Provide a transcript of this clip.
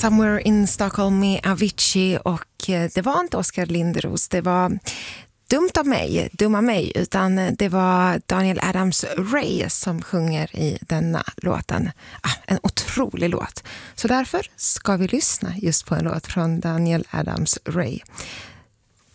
Somewhere in Stockholm med Avicii, och det var inte Oskar Linderos, det var dumma mig, utan det var Daniel Adams-Ray som sjunger i denna låten. En otrolig låt. Så därför ska vi lyssna just på en låt från Daniel Adams-Ray